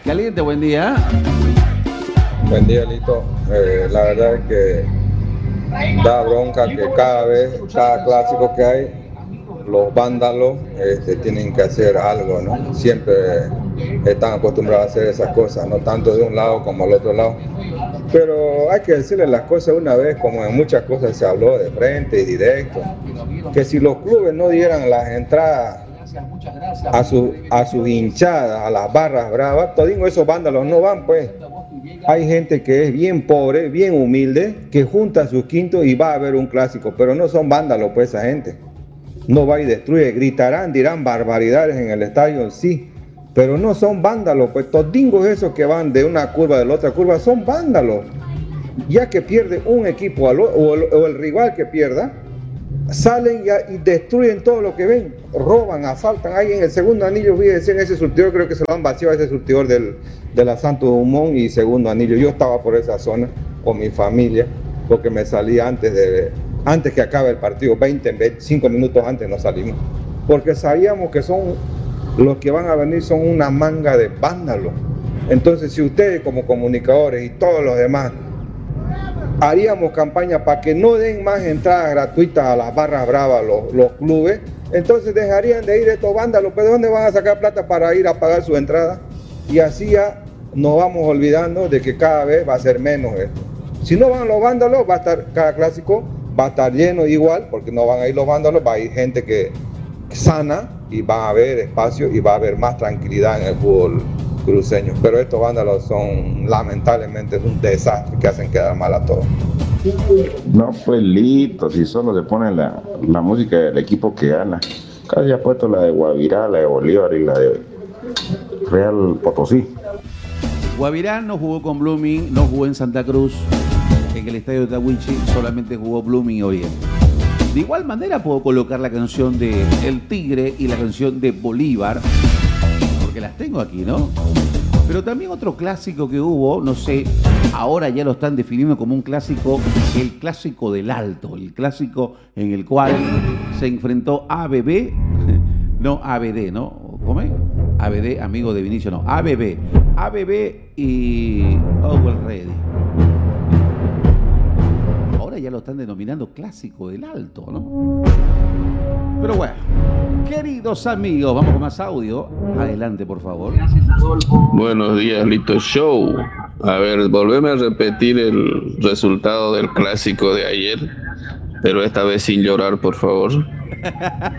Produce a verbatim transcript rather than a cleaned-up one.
Caliente, buen día. Buen día, Lito. Eh, la verdad es que da bronca que cada vez, cada clásico que hay, los vándalos este, tienen que hacer algo, ¿no? Siempre están acostumbrados a hacer esas cosas, no tanto de un lado como al otro lado. Pero hay que decirle las cosas una vez, como en muchas cosas se habló de frente y directo, que si los clubes no dieran las entradas a, su, a sus hinchadas, a las barras bravas, todos esos vándalos no van, pues. Hay gente que es bien pobre, bien humilde, que junta sus quintos y va a ver un clásico, pero no son vándalos, pues, esa gente. No va y destruye, gritarán, dirán barbaridades en el estadio, sí, pero no son vándalos, pues todingos esos que van de una curva de la otra curva son vándalos. Ya que pierde un equipo o el, o el rival que pierda, salen y, y destruyen todo lo que ven, roban, asaltan. Ahí en el segundo anillo, fíjense, en ese surtidor, creo que se lo han vaciado ese surtidor del, de la Santo Dumont y segundo anillo. Yo estaba por esa zona con mi familia, porque me salí antes de antes que acabe el partido, veinte, veinticinco minutos antes nos salimos, porque sabíamos que son los que van a venir, son una manga de vándalos. Entonces, si ustedes como comunicadores y todos los demás haríamos campaña para que no den más entradas gratuitas a las barras bravas, los, los clubes, entonces dejarían de ir estos vándalos. ¿Pero de dónde van a sacar plata para ir a pagar su entrada? Y así ya nos vamos olvidando de que cada vez va a ser menos esto. Si no van los vándalos, va a estar cada clásico, va a estar lleno igual, porque no van a ir los vándalos, va a ir gente que sana y va a haber espacio y va a haber más tranquilidad en el fútbol cruceño. Pero estos vándalos son, lamentablemente, es un desastre que hacen quedar mal a todos. No, pues Lito, si solo se pone la, la música del equipo que gana. Casi ha puesto la de Guavirá, la de Bolívar y la de Real Potosí. Guavirá no jugó con Blooming, no jugó en Santa Cruz. En el estadio de Tahuichi solamente jugó Blooming Oriente. De igual manera puedo colocar la canción de El Tigre y la canción de Bolívar, porque las tengo aquí, ¿no? Pero también otro clásico que hubo, no sé, ahora ya lo están definiendo como un clásico, el clásico del Alto, el clásico en el cual se enfrentó A B B, no A B D, ¿no? ¿Cómo es? A B D, amigo de Vinicio, no, A B B, A B B y Owell Ready. Ahora ya lo están denominando clásico del Alto, ¿no? Pero bueno, queridos amigos, vamos con más audio. Adelante, por favor. Buenos días, Lito Show. A ver, volveme a repetir el resultado del clásico de ayer, pero esta vez sin llorar, por favor.